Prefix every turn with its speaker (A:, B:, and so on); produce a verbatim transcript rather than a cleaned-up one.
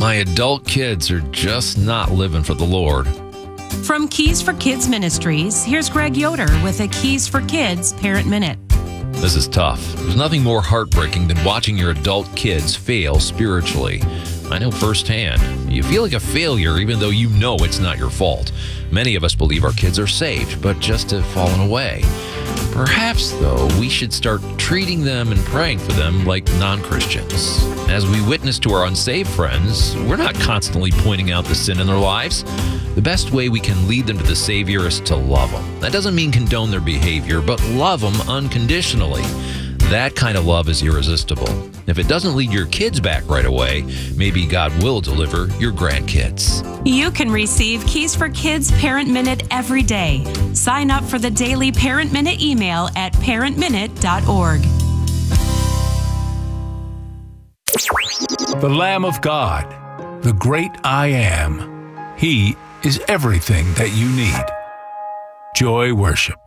A: My adult kids are just not living for the Lord.
B: From Keys for Kids Ministries, here's Greg Yoder with a Keys for Kids Parent Minute.
A: This is tough. There's nothing more heartbreaking than watching your adult kids fail spiritually. I know firsthand. You feel like a failure even though you know it's not your fault. Many of us believe our kids are saved, but just have fallen away. Perhaps, though, we should start treating them and praying for them like non-Christians. As we witness to our unsaved friends, we're not constantly pointing out the sin in their lives. The best way we can lead them to the Savior is to love them. That doesn't mean condone their behavior, but love them unconditionally. That kind of love is irresistible. If it doesn't lead your kids back right away, maybe God will deliver your grandkids.
B: You can receive Keys for Kids Parent Minute every day. Sign up for the daily Parent Minute email at parent minute dot org.
C: The Lamb of God, the great I Am. He is everything that you need. Joy Worship.